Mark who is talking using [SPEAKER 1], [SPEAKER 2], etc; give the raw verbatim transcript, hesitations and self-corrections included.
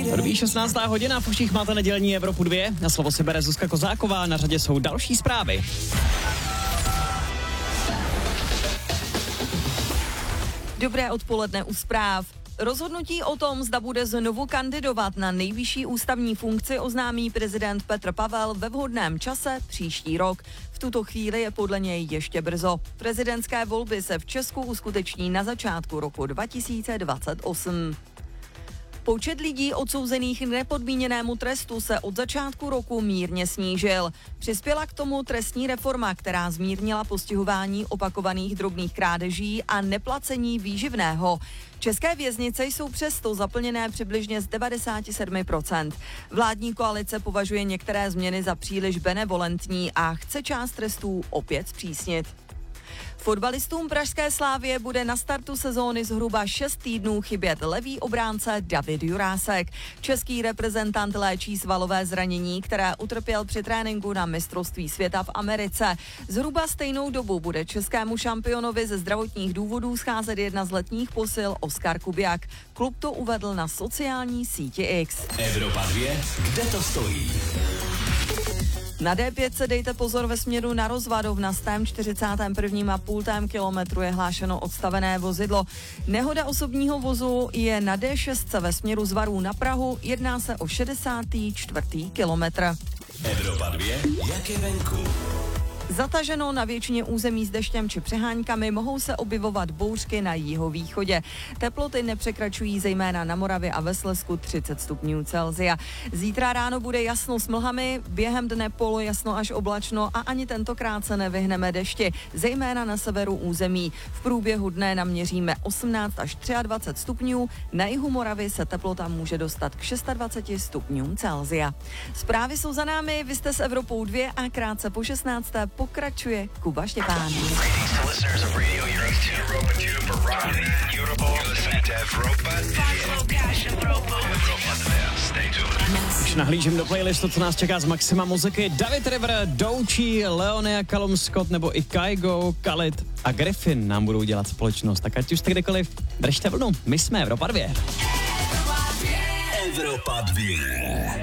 [SPEAKER 1] Dobrý šestnáctá hodina, v uších máte nedělní Evropu dvě. Na slovo si bere Zuzka Kozáková, na řadě jsou další zprávy.
[SPEAKER 2] Dobré odpoledne u zpráv. Rozhodnutí o tom, zda bude znovu kandidovat na nejvyšší ústavní funkci, oznámí prezident Petr Pavel ve vhodném čase příští rok. V tuto chvíli je podle něj ještě brzo. Prezidentské volby se v Česku uskuteční na začátku roku dva tisíce dvacet osm. Počet lidí odsouzených k nepodmíněnému trestu se od začátku roku mírně snížil. Přispěla k tomu trestní reforma, která zmírnila postihování opakovaných drobných krádeží a neplacení výživného. České věznice jsou přesto zaplněné přibližně z devadesát sedm procent. Vládní koalice považuje některé změny za příliš benevolentní a chce část trestů opět zpřísnit. Fotbalistům pražské Slavie bude na startu sezóny zhruba šest týdnů chybět levý obránce David Jurásek. Český reprezentant léčí svalové zranění, které utrpěl při tréninku na mistrovství světa v Americe. Zhruba stejnou dobu bude českému šampionovi ze zdravotních důvodů scházet jedna z letních posil Oskar Kubiak. Klub to uvedl na sociální síti X.
[SPEAKER 3] Evropa dvě, kde to stojí?
[SPEAKER 2] Na D pět se dejte pozor ve směru na Rozvadov. Na sto čtyřicátém prvním a půl kilometru je hlášeno odstavené vozidlo. Nehoda osobního vozu je na D šest ve směru z Varů na Prahu. Jedná se o šedesátý čtvrtý kilometr.
[SPEAKER 3] Evropa dvě, jak je venku?
[SPEAKER 2] Zataženo na většině území s deštěm či přeháňkami, mohou se objevovat bouřky na jihovýchodě. Teploty nepřekračují zejména na Moravě a ve Slezsku třicet stupňů Celsia. Zítra ráno bude jasno s mlhami, během dne polojasno až oblačno a ani tentokrát se nevyhneme dešti, zejména na severu území. V průběhu dne naměříme osmnáct až dvacet tři stupňů, na jihu Moravy se teplota může dostat k dvacet šest stupňům Celsia. Zprávy jsou za námi, vy jste s Evropou dvě a krátce po šestnácté pokračuje Kuba Štěpán.
[SPEAKER 1] Už nahlížím do playlistu, co nás čeká z Maxima muziky. David River, Douchi, Leonia, Callum Scott nebo i Kygo, Khalid a Griffin nám budou dělat společnost. Tak ať už jste kdekoliv, držte vlnu. My jsme Evropa dvě.
[SPEAKER 3] Evropa dvě.